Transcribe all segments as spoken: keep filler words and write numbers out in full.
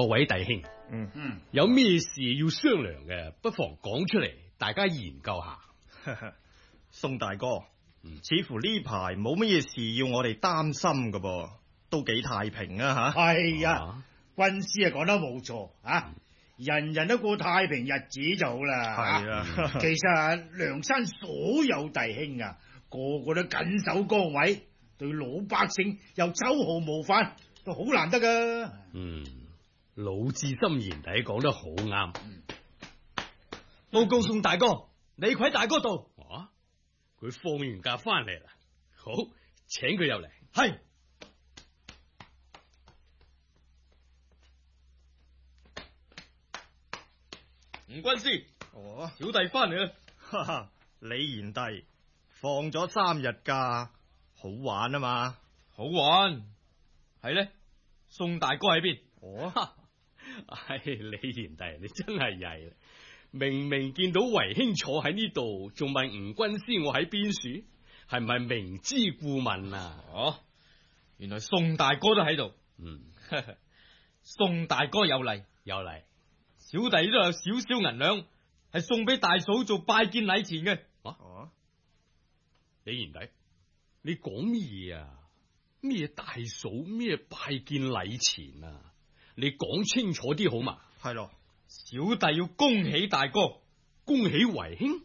各位弟兄， 嗯嗯， 有咩事要商量嘅，不妨講出嚟，大家研究下。 宋大哥， 嗯、 似乎呢排冇乜嘢事要我哋擔心噶噃，都幾太平啊吓。 係啊，軍師啊講得冇錯啊，人人都過太平日子就好啦。 係啊， 其實梁山所有弟兄啊，個個都緊守崗位，對老百姓又秋毫無犯，都好難得噶。 嗯，魯智深賢弟講得好啱。 報告宋大哥，李逵大哥到。 啊，佢放完假翻嚟啦。好，請佢入嚟。 係。吳軍師， 哦， 小弟翻嚟啦。 哈哈，李賢弟放咗三日假，好玩啊嘛。 好玩係咧，宋大哥喺邊？ 哦， 唉，李賢弟，你真係曳啦！明明見到維兄坐喺呢度，仲問吳軍師我喺邊處，係咪明知故問啊？ 哦，原來宋大哥都喺度。 嗯， 宋大哥有禮， 有禮。 小弟都有少少銀兩，係送俾大嫂做拜見禮錢嘅。 啊， 哦， 李賢弟，你講乜嘢啊？咩大嫂咩拜見禮錢啊？你講清楚啲好嘛？ 係咯， 小弟要恭喜大哥， 恭喜維兄。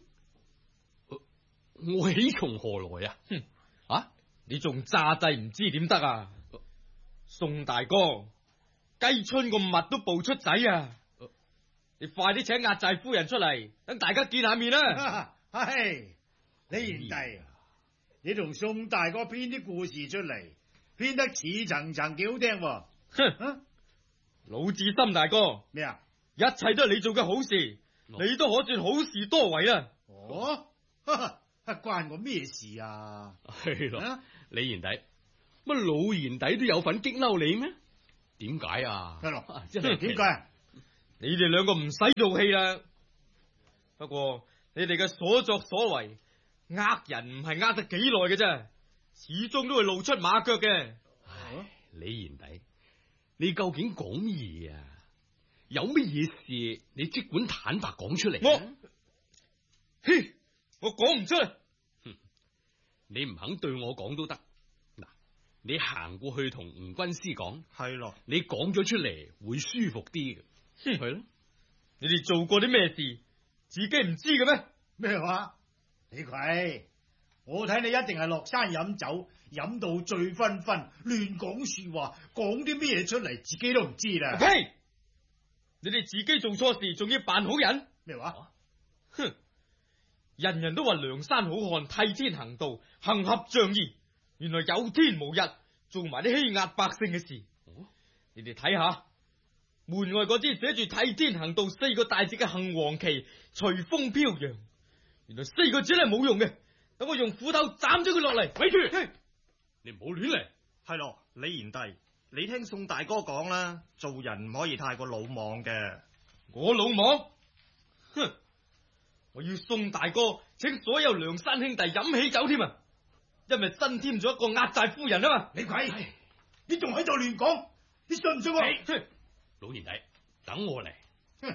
我喜從何來啊？ 哼，啊，你仲詐帝唔知點得啊？宋大哥，雞春個蜜都步出仔啊！你快啲請壓寨夫人出嚟，等大家見下面啦。 唉，李賢弟，你同宋大哥編啲故事出嚟，編得似層層幾好聽。 哼，魯智深大哥， 咩啊？ 一切都係你做嘅好事，你都可算好事多為啦。 哦，哈哈，關我咩事啊？ 係咯，李賢弟，乜老賢弟都有份激嬲你咩？點解啊？ 係咯， 真係點解？ 你哋兩個唔使做戲啦。不過你哋嘅所作所為，呃人唔係呃得幾耐嘅啫，始終都會露出馬腳嘅。 唉，李賢弟，你究竟講乜嘢啊？有乜嘢事，你即管坦白講出嚟。 我，嘿，我講唔出。 哼，你唔肯對我講都得。嗱，你行過去同吳軍師講， 係咯， 你講咗出嚟會舒服啲嘅。 哼， 係咯， 你哋做過啲咩事，自己唔知嘅咩？ 咩話？李逵，我睇你一定係落山飲酒，飲到醉醺醺，亂講說話，講啲咩出嚟，自己都唔知啦。 嘿，你哋自己做錯事，仲要扮好人？ 咩話？ 哼！人人都話梁山好漢替天行道，行俠仗義，原來有天無日做埋啲欺壓百姓嘅事。 哦， 你哋睇下門外嗰支寫住替天行道四個大字嘅杏黃旗，隨風飄揚。原來四個字係冇用嘅，等我用斧頭斬咗佢落嚟。 咪住，你唔好亂嚟。 係咯，李賢弟，你聽宋大哥講啦，做人唔可以太過魯莽嘅。 我魯莽？哼！我要宋大哥請所有梁山兄弟飲喜酒添啊！因為新添咗一個壓寨夫人啊嘛。 李逵，你仲喺度亂講，你信唔信我？ 哼，老賢弟，等我嚟。 哼，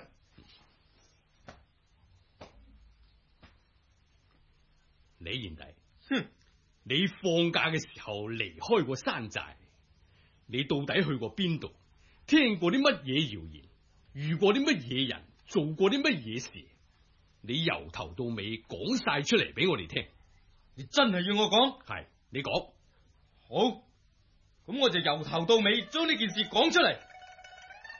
李賢弟，哼，你放假嘅時候離開過山寨，你到底去過邊度？聽過啲乜嘢謠言？遇過啲乜嘢人？做過啲乜嘢事？你由頭到尾講晒出嚟俾我哋聽。 你真係要我講？ 係，你講。 好，咁我就由頭到尾將呢件事講出嚟。